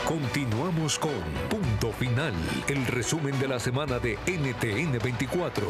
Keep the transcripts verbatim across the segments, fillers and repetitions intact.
Continuamos con Punto Final, el resumen de la semana de N T N veinticuatro.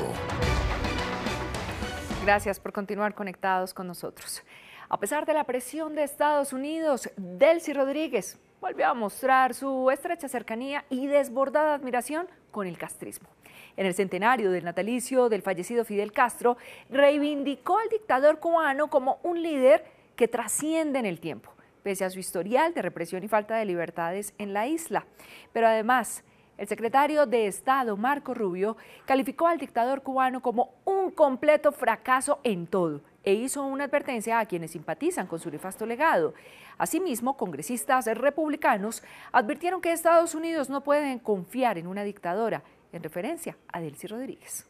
Gracias por continuar conectados con nosotros. A pesar de la presión de Estados Unidos, Delcy Rodríguez volvió a mostrar su estrecha cercanía y desbordada admiración con el castrismo. En el centenario del natalicio del fallecido Fidel Castro, reivindicó al dictador cubano como un líder que trasciende en el tiempo, pese a su historial de represión y falta de libertades en la isla. Pero además, el secretario de Estado, Marco Rubio, calificó al dictador cubano como un completo fracaso en todo e hizo una advertencia a quienes simpatizan con su nefasto legado. Asimismo, congresistas republicanos advirtieron que Estados Unidos no pueden confiar en una dictadora, en referencia a Delcy Rodríguez.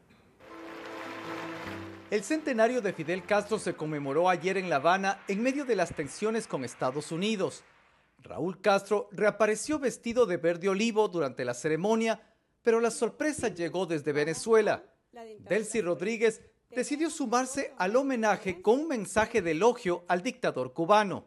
El centenario de Fidel Castro se conmemoró ayer en La Habana en medio de las tensiones con Estados Unidos. Raúl Castro reapareció vestido de verde olivo durante la ceremonia, pero la sorpresa llegó desde Venezuela. Delcy Rodríguez decidió sumarse al homenaje con un mensaje de elogio al dictador cubano.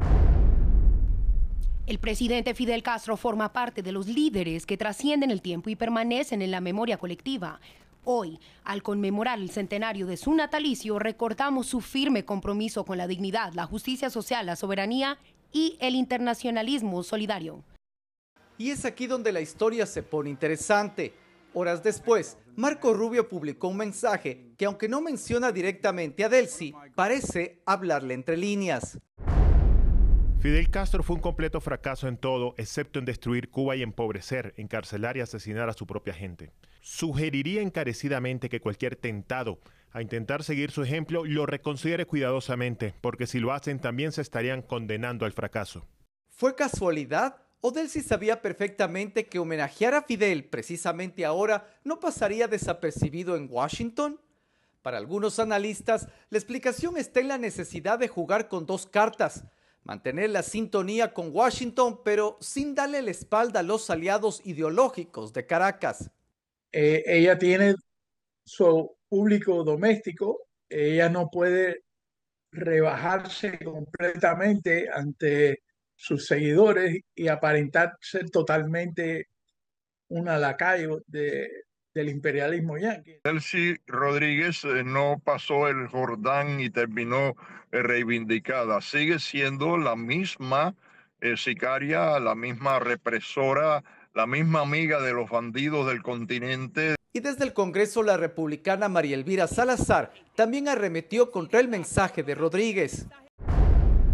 El presidente Fidel Castro forma parte de los líderes que trascienden el tiempo y permanecen en la memoria colectiva. Hoy, al conmemorar el centenario de su natalicio, recordamos su firme compromiso con la dignidad, la justicia social, la soberanía y el internacionalismo solidario. Y es aquí donde la historia se pone interesante. Horas después, Marco Rubio publicó un mensaje que, aunque no menciona directamente a Delcy, parece hablarle entre líneas. Fidel Castro fue un completo fracaso en todo, excepto en destruir Cuba y empobrecer, encarcelar y asesinar a su propia gente. Sugeriría encarecidamente que cualquier tentado a intentar seguir su ejemplo lo reconsidere cuidadosamente, porque si lo hacen también se estarían condenando al fracaso. ¿Fue casualidad? ¿O Delcy sabía perfectamente que homenajear a Fidel precisamente ahora no pasaría desapercibido en Washington? Para algunos analistas, la explicación está en la necesidad de jugar con dos cartas. Mantener la sintonía con Washington, pero sin darle la espalda a los aliados ideológicos de Caracas. Eh, ella tiene su público doméstico, ella no puede rebajarse completamente ante sus seguidores y aparentar ser totalmente una lacayo de, del imperialismo yanqui. Delcy Rodríguez eh, no pasó el Jordán y terminó eh, reivindicada. Sigue siendo la misma eh, sicaria, la misma represora, la misma amiga de los bandidos del continente. Y desde el Congreso, la republicana María Elvira Salazar también arremetió contra el mensaje de Rodríguez.